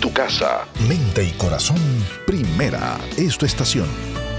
tu casa. Mente y corazón, Primera es tu estación.